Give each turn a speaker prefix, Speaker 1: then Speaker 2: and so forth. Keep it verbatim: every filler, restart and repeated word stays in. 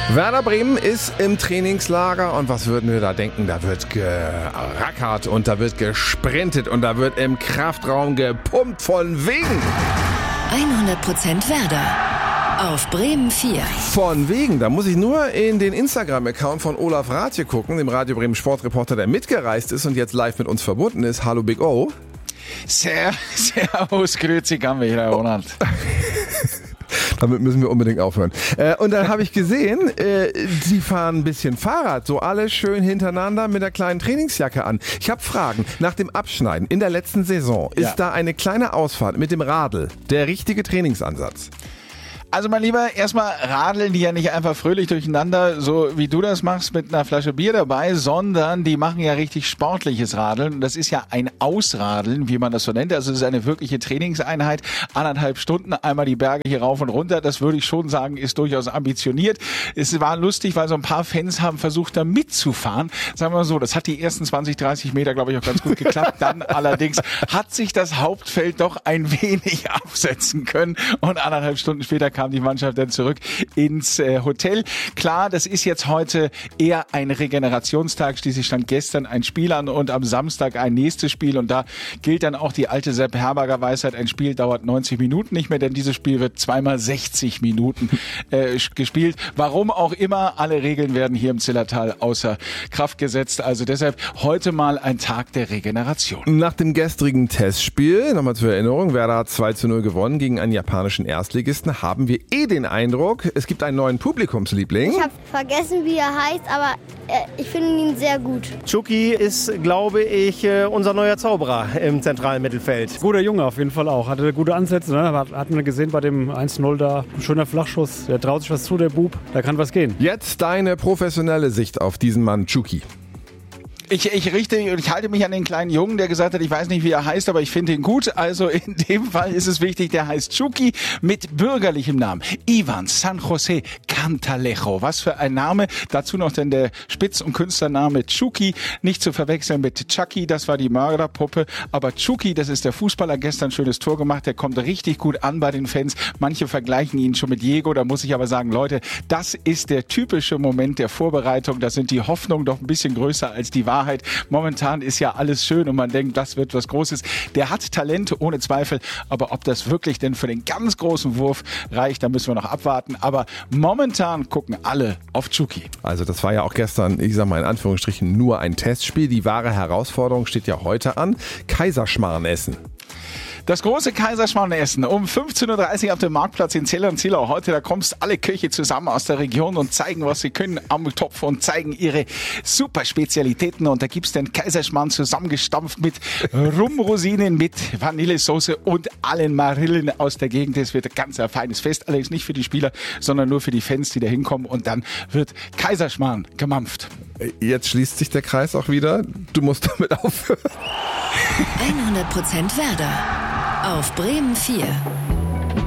Speaker 1: Werder Bremen ist im Trainingslager und was würden wir da denken? Da wird gerackert und da wird gesprintet und da wird im Kraftraum gepumpt von wegen.
Speaker 2: hundert Prozent Werder auf Bremen vier.
Speaker 1: Von wegen, da muss ich nur in den Instagram-Account von Olaf Rathje gucken, dem Radio Bremen Sportreporter, der mitgereist ist und jetzt live mit uns verbunden ist. Hallo Big O.
Speaker 3: Sehr, servus, grüezi, kann wir hier, Ronald.
Speaker 1: Damit müssen wir unbedingt aufhören. Äh, und dann habe ich gesehen, äh, sie fahren ein bisschen Fahrrad, so alle schön hintereinander mit der kleinen Trainingsjacke an. Ich habe Fragen. Nach dem Abschneiden in der letzten Saison, ist ja. da eine kleine Ausfahrt mit dem Radl der richtige Trainingsansatz?
Speaker 3: Also mein Lieber, erstmal radeln die ja nicht einfach fröhlich durcheinander, so wie du das machst mit einer Flasche Bier dabei, sondern die machen ja richtig sportliches Radeln. Und das ist ja ein Ausradeln, wie man das so nennt. Also es ist eine wirkliche Trainingseinheit, anderthalb Stunden, einmal die Berge hier rauf und runter. Das würde ich schon sagen, ist durchaus ambitioniert. Es war lustig, weil so ein paar Fans haben versucht, da mitzufahren. Sagen wir mal so, das hat die ersten zwanzig, dreißig Meter, glaube ich, auch ganz gut geklappt. Dann allerdings hat sich das Hauptfeld doch ein wenig absetzen können. Und anderthalb Stunden später kam die Mannschaft dann zurück ins äh, Hotel. Klar, das ist jetzt heute eher ein Regenerationstag. Schließlich stand gestern ein Spiel an und am Samstag ein nächstes Spiel. Und da gilt dann auch die alte Sepp Herberger Weisheit, ein Spiel dauert neunzig Minuten nicht mehr, denn dieses Spiel wird zweimal sechzig Minuten äh, gespielt. Warum auch immer, alle Regeln werden hier im Zillertal außer Kraft gesetzt. Also deshalb heute mal ein Tag der Regeneration.
Speaker 1: Nach dem gestrigen Testspiel, nochmal zur Erinnerung, Werder hat zwei zu null gewonnen gegen einen japanischen Erstligisten, haben wir eh den Eindruck, es gibt einen neuen Publikumsliebling.
Speaker 4: Ich habe vergessen, wie er heißt, aber äh, ich finde ihn sehr gut.
Speaker 5: Chucky ist, glaube ich, äh, unser neuer Zauberer im zentralen Mittelfeld.
Speaker 6: Guter Junge auf jeden Fall auch. Hatte gute Ansätze. Ne? Hat man gesehen bei dem eins zu null da. Ein schöner Flachschuss. Der traut sich was zu, der Bub. Da kann was gehen.
Speaker 1: Jetzt deine professionelle Sicht auf diesen Mann, Chucky.
Speaker 3: Ich, ich richte, ich halte mich an den kleinen Jungen, der gesagt hat, ich weiß nicht, wie er heißt, aber ich finde ihn gut. Also in dem Fall ist es wichtig, der heißt Chucky mit bürgerlichem Namen. Ivan San José Cantalejo. Was für ein Name. Dazu noch denn der Spitz- und Künstlername Chucky. Nicht zu verwechseln mit Chucky, das war die Mörderpuppe. Aber Chucky, das ist der Fußballer, gestern ein schönes Tor gemacht. Der kommt richtig gut an bei den Fans. Manche vergleichen ihn schon mit Diego. Da muss ich aber sagen, Leute, das ist der typische Moment der Vorbereitung. Da sind die Hoffnungen doch ein bisschen größer als die Wahrheit. Momentan ist ja alles schön und man denkt, das wird was Großes. Der hat Talente, ohne Zweifel, aber ob das wirklich denn für den ganz großen Wurf reicht, da müssen wir noch abwarten. Aber momentan gucken alle auf Chucky.
Speaker 1: Also das war ja auch gestern, ich sag mal in Anführungsstrichen, nur ein Testspiel. Die wahre Herausforderung steht ja heute an. Kaiserschmarrn essen.
Speaker 3: Das große Kaiserschmarrn-Essen um fünfzehn Uhr dreißig auf dem Marktplatz in Zell und Zillau. Heute, da kommst alle Köche zusammen aus der Region und zeigen, was sie können am Topf und zeigen ihre super Spezialitäten. Und da gibt's den Kaiserschmarrn zusammengestampft mit Rumrosinen, mit Vanillesoße und allen Marillen aus der Gegend. Es wird ein ganz ein feines Fest, allerdings nicht für die Spieler, sondern nur für die Fans, die da hinkommen. Und dann wird Kaiserschmarrn gemampft.
Speaker 1: Jetzt schließt sich der Kreis auch wieder. Du musst damit aufhören.
Speaker 2: hundert Prozent Werder auf Bremen vier.